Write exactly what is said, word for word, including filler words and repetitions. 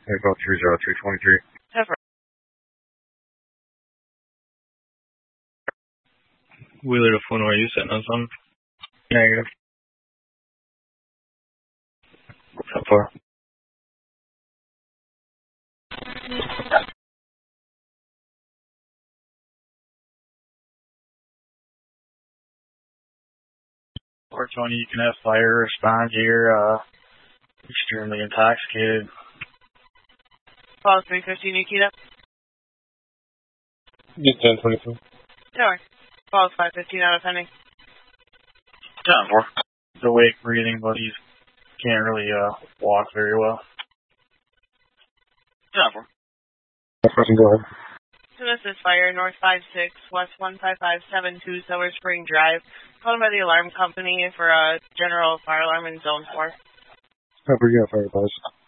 Echo three zero three twenty-three. Ever. Wheeler to phone, are you sitting on something? Negative. How far? four twenty, you can have fire respond here, uh, extremely intoxicated. Call three fifteen, Nikita. Get ten twenty-two. Tower. Call five fifteen out of pending. ten four. He's awake, breathing, but he can't really, uh, walk very well. ten four. Go ahead. So this is fire, North five six, West one five five seven two, Silver Spring Drive. Called by the alarm company for a general fire alarm in Zone four. Copy, yeah, fire advice.